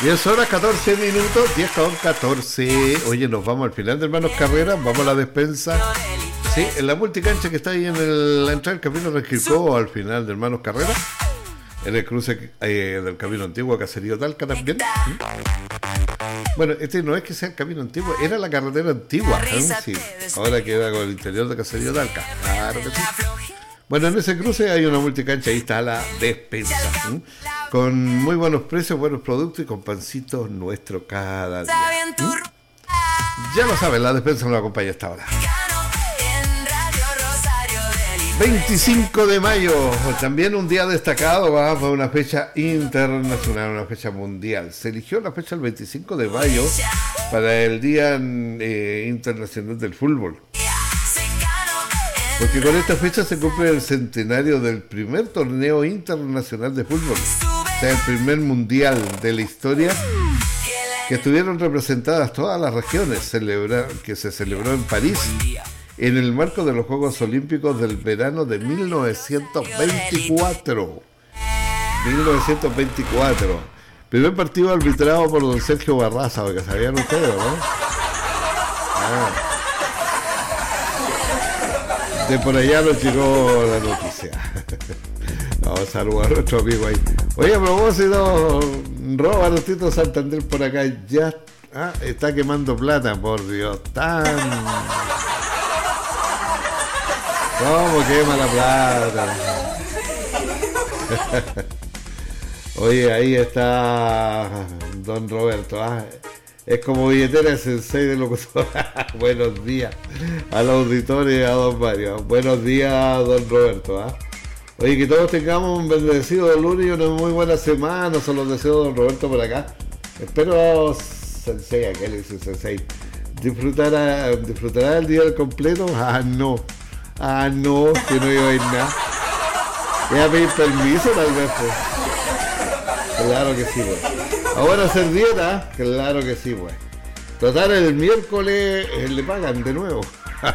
10 horas 14 minutos, 10 con 14. Oye, nos vamos al final de Hermanos Carrera, vamos a la despensa. Sí, en la multicancha que está ahí en la entrada del Camino Resquilcó, al final de Hermanos Carrera. En el cruce del Camino Antiguo a Caserío Talca también. ¿Mm? Bueno, este no es que sea el Camino Antiguo, era la carretera antigua. Sí, ahora queda con el interior de Caserío Talca. Claro que sí. Bueno, en ese cruce hay una multicancha, ahí está la despensa. Con muy buenos precios, buenos productos y con pancitos nuestros cada día. Ya lo saben, la despensa nos acompaña hasta ahora. 25 de mayo, también un día destacado, va para una fecha internacional, una fecha mundial. Se eligió la fecha el 25 de mayo para el Día Internacional del Fútbol. Porque con esta fecha se cumple el centenario del primer torneo internacional de fútbol. O sea, el primer mundial de la historia que estuvieron representadas todas las regiones, que se celebró en París en el marco de los Juegos Olímpicos del verano de 1924. 1924. Primer partido arbitrado por don Sergio Barraza, que sabían ustedes, ¿no? De por allá nos llegó la noticia. Vamos a saludar a nuestro amigo ahí. Oye, a propósito, Robertito Santander por acá ya está quemando plata, por Dios. ¿Cómo quema la plata? Oye, ahí está don Roberto. Es como billetera de sensei de locutor. Buenos días al auditorio y a don Mario. Buenos días, don Roberto. Oye, que todos tengamos un bendecido lunes y una muy buena semana. Son los deseos de don Roberto por acá. Espero, sensei, aquel le dice sensei, ¿disfrutará el día al completo? No, que no iba a ir nada. Voy a pedir permiso tal vez, pues. Claro que sí, pues. Ahora hacer dieta, claro que sí, pues. Total, el miércoles le pagan de nuevo.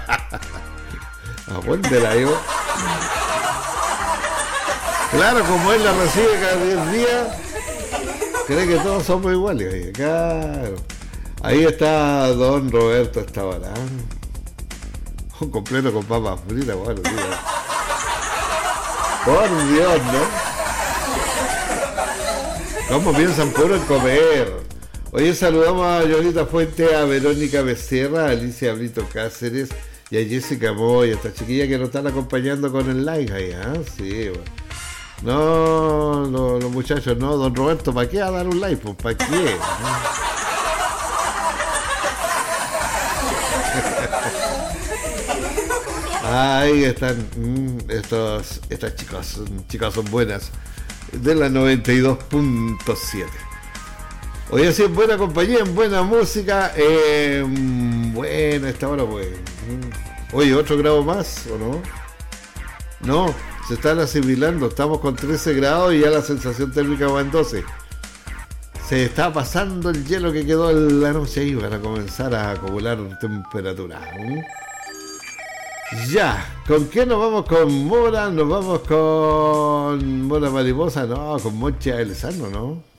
Apóntela yo. Claro, como él la recibe cada 10 días, cree que todos somos iguales, oye, claro. Ahí está don Roberto Estabará. Un completo con papas fritas, bueno, tío. Por Dios, ¿no? ¿Cómo piensan puro en comer? Oye, saludamos a Yolita Fuente, a Verónica Becerra, a Alicia Brito Cáceres y a Jessica Moya, esta chiquilla que nos están acompañando con el like ahí, Sí, bueno. No, los muchachos, no, don Roberto, ¿para qué a dar un like? Pues, ¿para qué? Ahí están estas chicas son buenas, de la 92.7. Hoy así en buena compañía, en buena música, bueno, esta hora pues. Oye, ¿otro grado más o no? No, se están asimilando, estamos con 13 grados y ya la sensación térmica va en 12. Se está pasando el hielo que quedó en la noche ahí para comenzar a acumular temperatura. Ya, ¿con qué nos vamos? ¿Con Mora? ¿Nos vamos con Mora Mariposa? No, con Mocha Elizano, ¿no?